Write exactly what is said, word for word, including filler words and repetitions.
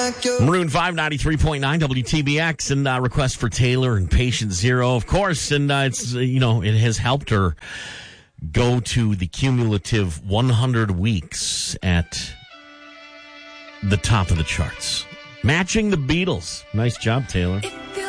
Maroon five, ninety-three point nine W T B X, and uh, request for Taylor and Patient Zero, of course. And uh, it's, uh, you know, it has helped her go to the cumulative one hundred weeks at the top of the charts, matching the Beatles. Nice job, Taylor.